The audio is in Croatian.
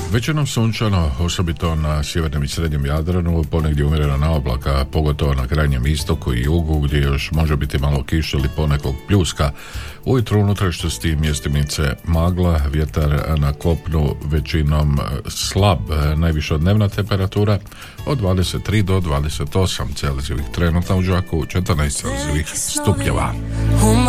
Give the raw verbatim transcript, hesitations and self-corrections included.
Većinom sunčano, osobito na sjevernom i srednjem Jadranu, ponegdje umjerena na oblaka, pogotovo na krajnjem istoku i jugu, gdje još može biti malo kiše ili ponekog pljuska. Ujutro unutrašnjosti mjestimice magla, vjetar na kopnu većinom slab, najviša dnevna temperatura od dvadeset tri do dvadeset osam Celzijevih, trenutno u Đakovu četrnaest Celzijevih stupnjeva.